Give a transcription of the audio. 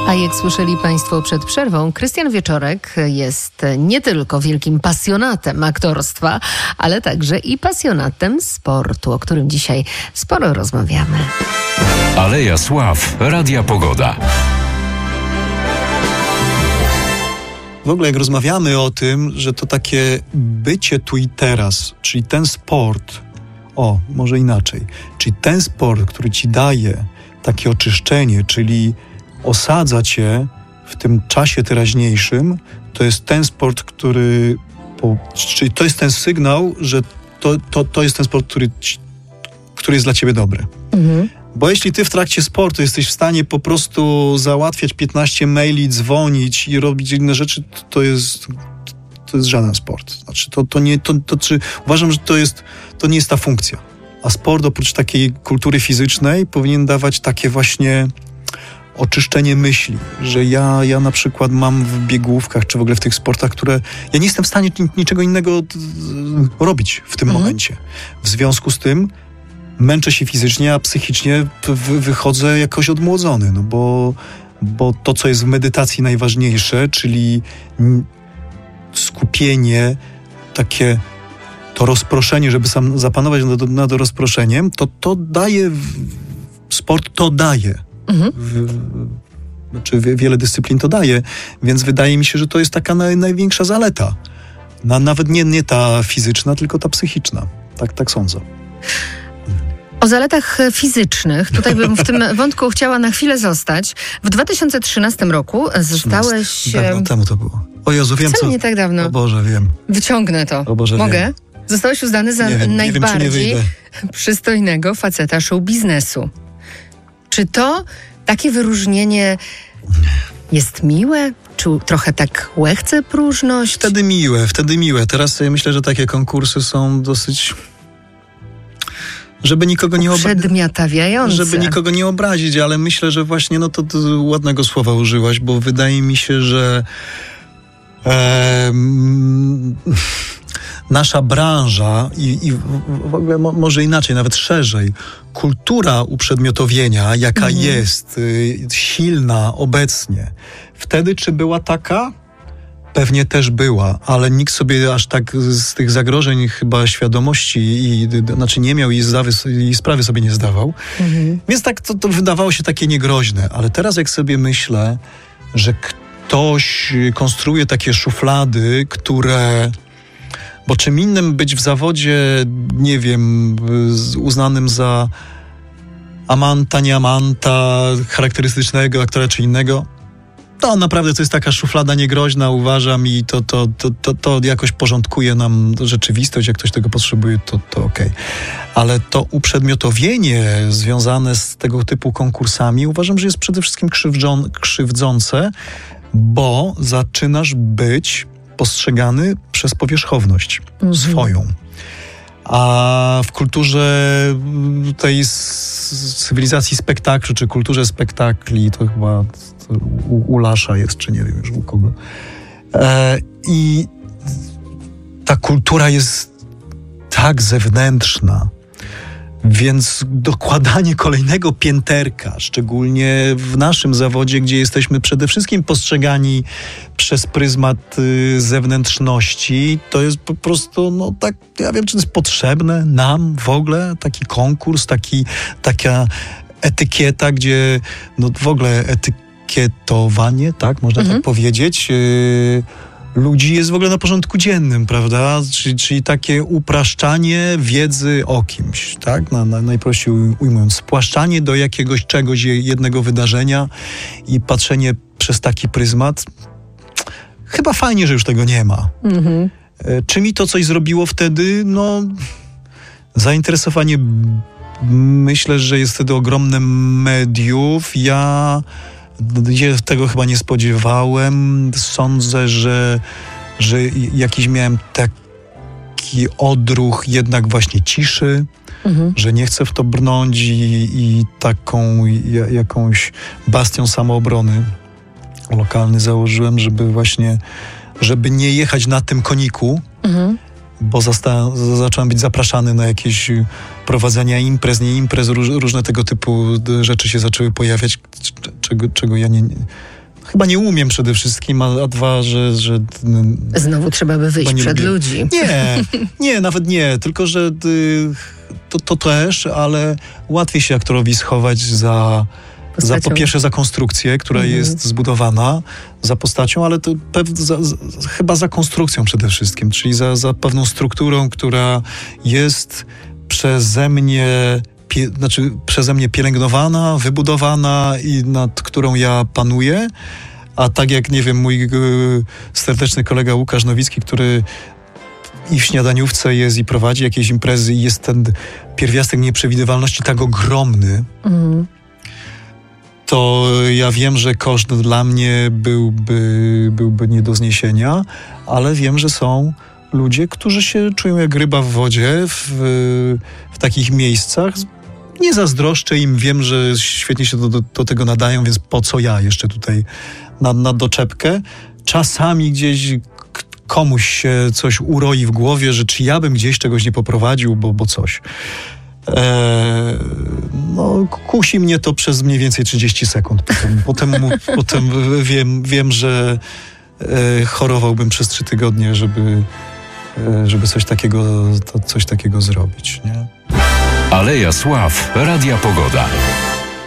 A jak słyszeli Państwo przed przerwą, Krystian Wieczorek jest nie tylko wielkim pasjonatem aktorstwa, ale także i pasjonatem sportu, o którym dzisiaj sporo rozmawiamy. Aleja Sław, Radia Pogoda. W ogóle jak rozmawiamy o tym, że to takie bycie tu i teraz, czyli ten sport, może inaczej, czyli ten sport, który ci daje takie oczyszczenie, czyli osadza cię w tym czasie teraźniejszym, to jest ten sport, czyli to jest ten sygnał, że to jest ten sport, który jest dla ciebie dobry. Mhm. Bo jeśli ty w trakcie sportu jesteś w stanie po prostu załatwiać 15 maili, dzwonić i robić inne rzeczy, to jest żaden sport. Znaczy, uważam, że to nie jest ta funkcja. A sport oprócz takiej kultury fizycznej powinien dawać takie właśnie oczyszczenie myśli, że ja na przykład mam w biegówkach, czy w ogóle w tych sportach, które ja nie jestem w stanie niczego innego robić w tym momencie. W związku z tym męczę się fizycznie, a psychicznie wychodzę jakoś odmłodzony, no bo to, co jest w medytacji najważniejsze, czyli skupienie, takie to rozproszenie, żeby sam zapanować nad rozproszeniem, to daje, sport to daje. Wiele dyscyplin to daje, więc wydaje mi się, że to jest taka największa zaleta. Nawet nie ta fizyczna, tylko ta psychiczna. Tak sądzę. O zaletach fizycznych, tutaj bym w tym wątku chciała na chwilę zostać. W 2013 roku zostałeś... Dawno temu to było. O Jezu, wiem co... nie tak dawno. O Boże, wiem. Wyciągnę to. O Boże, mogę? Wiem. Zostałeś uznany za najbardziej przystojnego faceta show biznesu. Czy to takie wyróżnienie jest miłe? Czy trochę tak łechce próżność? Wtedy miłe. Teraz sobie myślę, że takie konkursy są dosyć... Żeby nikogo nie przedmiotawiające. Żeby nikogo nie obrazić, ale myślę, że właśnie to ładnego słowa użyłaś, bo wydaje mi się, że nasza branża i w ogóle może inaczej, nawet szerzej, kultura uprzedmiotowienia, jaka jest silna obecnie. Wtedy czy była taka? Pewnie też była, ale nikt sobie aż tak z tych zagrożeń chyba świadomości nie miał i sprawy sobie nie zdawał. Więc tak to wydawało się takie niegroźne. Ale teraz jak sobie myślę, że ktoś konstruuje takie szuflady, które... Bo czym innym być w zawodzie, nie wiem, uznanym za amanta, nie amanta, charakterystycznego aktora czy innego, to naprawdę to jest taka szuflada niegroźna, uważam, i to jakoś porządkuje nam rzeczywistość, jak ktoś tego potrzebuje, to okej. Ale to uprzedmiotowienie związane z tego typu konkursami uważam, że jest przede wszystkim krzywdzące, bo zaczynasz być postrzegany przez powierzchowność swoją. A w kulturze tej cywilizacji spektaklu, czy kulturze spektakli, to chyba u Lasza jest, czy nie wiem już u kogo. I ta kultura jest tak zewnętrzna, więc dokładanie kolejnego pięterka, szczególnie w naszym zawodzie, gdzie jesteśmy przede wszystkim postrzegani przez pryzmat zewnętrzności, to jest po prostu, tak, ja wiem, czy to jest potrzebne nam w ogóle, taki konkurs, taka etykieta, gdzie w ogóle etykietowanie, tak, można tak powiedzieć, ludzi jest w ogóle na porządku dziennym, prawda? Czyli takie upraszczanie wiedzy o kimś, tak? Najprościej ujmując. Spłaszczanie do jakiegoś czegoś, jednego wydarzenia i patrzenie przez taki pryzmat. Chyba fajnie, że już tego nie ma. Czy mi to coś zrobiło wtedy? Zainteresowanie, myślę, że jest wtedy ogromne mediów. Ja tego chyba nie spodziewałem. Sądzę, że jakiś miałem taki odruch jednak właśnie ciszy, że nie chcę w to brnąć i taką jakąś bastią samoobrony lokalny założyłem, żeby nie jechać na tym koniku, bo zacząłem być zapraszany na jakieś prowadzenia imprez, nie imprez, różne tego typu rzeczy się zaczęły pojawiać, czego ja chyba nie umiem przede wszystkim, a dwa, że Znowu trzeba by wyjść przed ludzi. Nie, nawet nie. Tylko, że to też, ale łatwiej się aktorowi schować po pierwsze za konstrukcję, która jest zbudowana, za postacią, ale to chyba za konstrukcją przede wszystkim, czyli za pewną strukturą, która jest przeze mnie pielęgnowana, wybudowana i nad którą ja panuję. A tak jak, nie wiem, mój serdeczny kolega Łukasz Nowicki, który i w śniadaniówce jest i prowadzi jakieś imprezy i jest ten pierwiastek nieprzewidywalności tak ogromny, to ja wiem, że koszt dla mnie byłby nie do zniesienia, ale wiem, że są ludzie, którzy się czują jak ryba w wodzie w takich miejscach. Nie zazdroszczę im, wiem, że świetnie się do tego nadają, więc po co ja jeszcze tutaj na doczepkę? Czasami gdzieś komuś się coś uroi w głowie, że czy ja bym gdzieś czegoś nie poprowadził, bo coś. Kusi mnie to przez mniej więcej 30 sekund. Potem wiem, że chorowałbym przez 3 tygodnie, żeby coś takiego zrobić. Nie? Aleja Sław, Radia Pogoda.